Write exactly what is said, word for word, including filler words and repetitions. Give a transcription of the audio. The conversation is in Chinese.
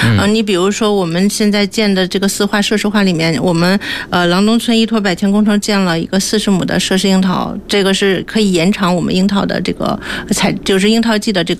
嗯、呃，你比如说我们现在建的这个四化设施化里面，我们呃郎东村依托百田工程建了一个四十亩的设施樱桃，这个是可以延长我们樱桃的这个采，就是樱桃季的这个。